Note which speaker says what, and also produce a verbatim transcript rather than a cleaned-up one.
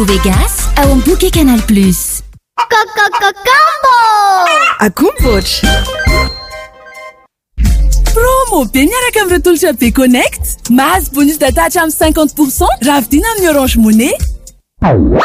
Speaker 1: Vegas ao am Bouquet Canal Plus.
Speaker 2: Combo!
Speaker 3: Akomboatra.
Speaker 4: Promo be miaraka amin'ny tolotra be Connect. Mahazo bonus data hatramin'ny cinquante pour cent raha vidina amin'ny Orange Money.